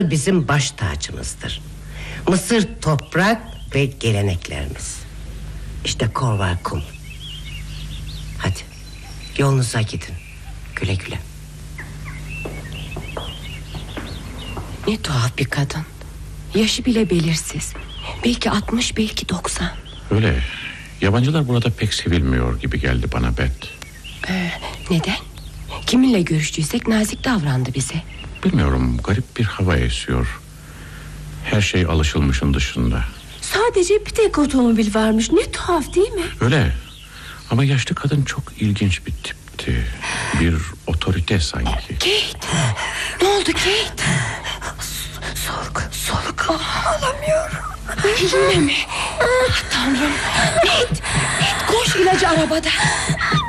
bizim baş tacımızdır. Mısır toprak ve geleneklerimiz. İşte Korvar kum. Hadi yolunuza gidin. Güle güle. Ne tuhaf bir kadın. Yaşı bile belirsiz. Belki 60, belki 90. Öyle. Yabancılar burada pek sevilmiyor gibi geldi bana Bet. Neden? Kiminle görüştüysek nazik davrandı bize. Bilmiyorum, garip bir hava esiyor. Her şey alışılmışın dışında. Sadece bir tek otomobil varmış. Ne tuhaf değil mi? Öyle. Ama yaşlı kadın çok ilginç bir tipti. Bir otorite sanki. Kate. Ne oldu Kate? Soluk alamıyorum. Yine mi? Tanrım. Nate, koş, ilacı arabada.